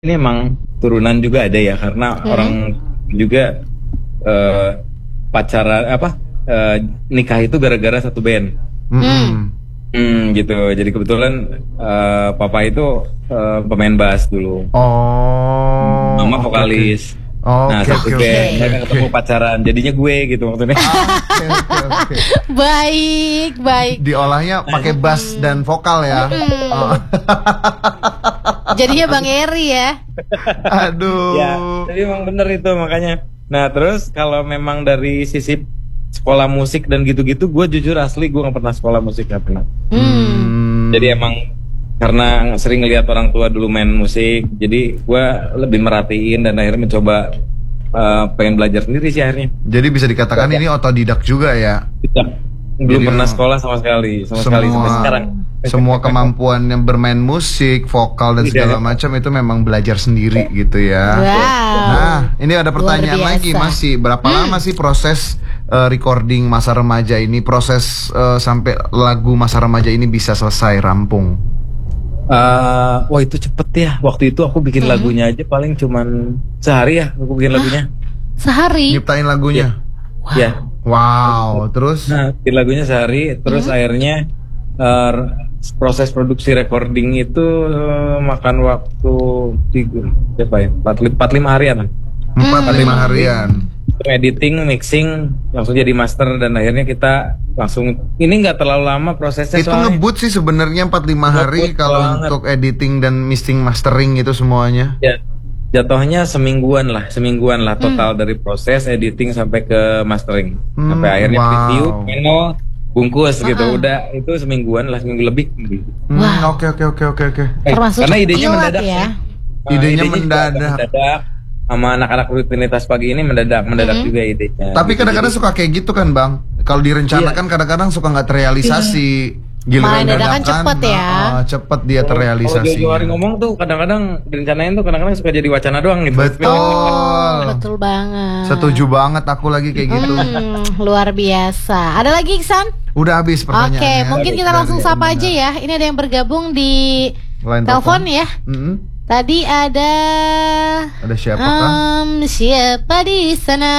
ini emang turunan juga ada ya, karena orang juga pacaran nikah itu gara-gara satu band. Gitu. Jadi kebetulan papa itu pemain bass dulu. Mama vokalis. Nah, satu band, mereka ketemu pacaran, jadinya gue gitu maksudnya. Oke. Baik. Diolahnya pakai bass dan vokal ya. Jadinya Bang Eri ya. Aduh. Ya, jadi emang bener itu makanya. Nah, terus kalau memang dari sisi sekolah musik dan gitu-gitu, gue jujur asli gue nggak pernah sekolah musik, nggak pernah. Jadi emang karena sering ngeliat orang tua dulu main musik, jadi gue lebih merhatiin dan akhirnya mencoba pengen belajar sendiri sih akhirnya. Jadi bisa dikatakan ini otodidak juga ya. Belum pernah sekolah sama sekali sampai sekarang. Semua kemampuan yang bermain musik, vokal dan segala macam itu memang belajar sendiri gitu ya. Nah, ini ada pertanyaan lagi, masih berapa lama sih proses recording masa remaja ini, proses sampai lagu masa remaja ini bisa selesai rampung? Wah itu cepet ya. Waktu itu aku bikin lagunya aja paling cuman sehari ya. Aku bikin lagunya. Sehari? Nyiptain lagunya? Ya. Wow. Terus? Nah, bikin lagunya sehari. Terus akhirnya proses produksi recording itu makan waktu 45 harian. 45 harian. Editing, mixing, langsung jadi master, dan akhirnya kita langsung, ini nggak terlalu lama prosesnya. Itu ngebut sih sebenarnya 45 hari kalau untuk editing dan mixing, mastering itu semuanya. Ya, jatuhnya semingguan lah total dari proses editing sampai ke mastering, sampai akhirnya preview, final, bungkus gitu. Udah itu seminggu lebih. Oke. Termasuk karena idenya mendadak ya. Idenya mendadak. Sama anak-anak rutinitas pagi ini mendadak juga idenya. Tapi kadang-kadang suka kayak gitu kan Bang. Kalau direncanakan kadang-kadang suka nggak terrealisasi. Malah dadakan cepet ya. Cepet dia terrealisasi. Kalau jauh-jauh hari ngomong tuh kadang-kadang direncanain tuh kadang-kadang suka jadi wacana doang gitu. Betul banget. Setuju banget aku lagi kayak gitu. Luar biasa. Ada lagi Iksan? Udah habis pertanyaannya. Oke, mungkin kita langsung sapa aja ya. Ini ada yang bergabung di telepon ya. Tadi ada siapa kan? Siapa di sana?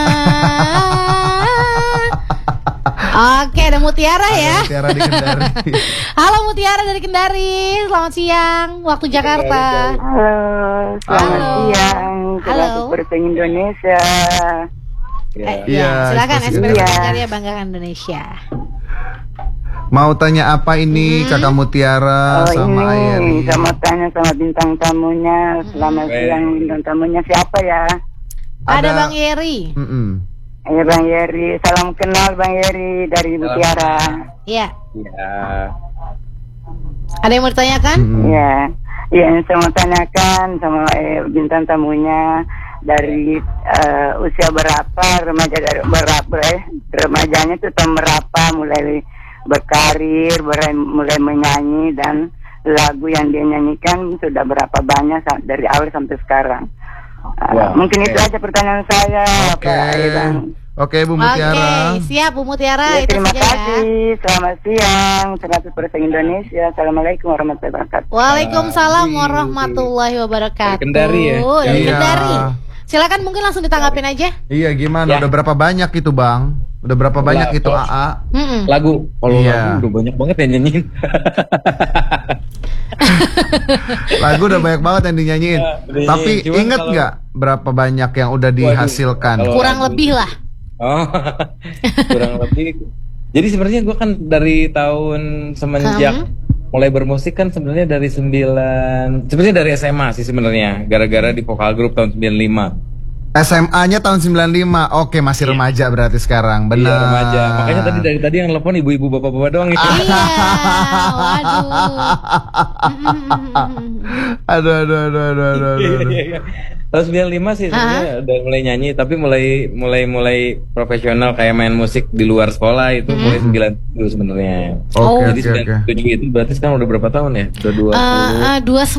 Oke, ada Mutiara ya. Mutiara di Kendari. Halo Mutiara dari Kendari. Selamat siang waktu Jakarta. Halo, selamat siang. Selamat Perseng Indonesia. Silakan ekspresi karya banggakan Indonesia. Mau tanya apa ini Kakak Mutiara sama Ayeri? Sama tanya sama bintang tamunya. Selamat siang, bintang tamunya siapa ya? Ada Bang Yeri. Bang Yeri, salam kenal Bang Yeri dari Mutiara. Iya. Ada yang mau ditanyakan? Iya. Yang saya mau tanyakan sama bintang tamunya, dari usia berapa remajanya itu tahun berapa mulai berkarir, mulai menyanyi, dan lagu yang dia nyanyikan sudah berapa banyak dari awal sampai sekarang. Mungkin itu aja pertanyaan saya, Oke, Bu Mutiara. Oke, siap Bu Mutiara. Terima kasih. Selamat siang, 100% Indonesia. Assalamualaikum warahmatullahi wabarakatuh. Waalaikumsalam warahmatullahi wabarakatuh. Kendari ya? Kendari. Silakan mungkin langsung ditanggapin aja. Iya, gimana? Udah berapa banyak itu Bang? Udah berapa banyak itu AA? Lagu, kalau lagu udah banyak banget yang nyanyiin. Lagu udah banyak banget yang dinyanyiin. Tapi inget nggak berapa banyak yang udah dihasilkan? Kurang lebih lah. Kurang lebih. Jadi sebenarnya gue kan dari tahun semenjak mulai bermusik kan sebenarnya sebenarnya dari SMA sih sebenarnya, gara-gara di vokal grup tahun 95. SMA-nya tahun 95. Oke, masih remaja berarti sekarang. Benar. Iya, remaja. Makanya tadi yang telepon ibu-ibu bapak-bapak doang gitu. Iya. Waduh. Aduh. Tahun 95 sih sebenarnya udah mulai nyanyi, tapi mulai profesional kayak main musik di luar sekolah itu mulai 97 sebenarnya. Jadi 97 itu berarti sekarang udah berapa tahun ya? Udah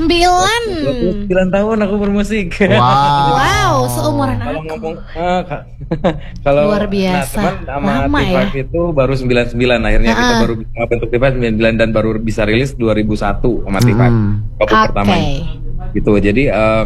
29 tahun aku bermusik. Wow, seumuran kalau aku. ngomong kalau luar biasa. Sama T5 itu baru 99 akhirnya kita baru bentuk T5 99 dan baru bisa rilis 2001 sama T5. Pertama. gitu. Jadi